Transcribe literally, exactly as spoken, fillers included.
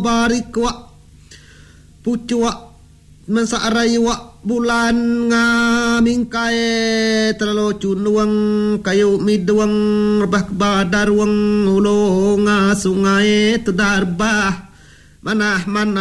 barik wa pucu wa mensaarai wa bulan ngamingkae terlalu cunuang kayu miduang rebah badar wang ulo nga sungai tedarbah manah manah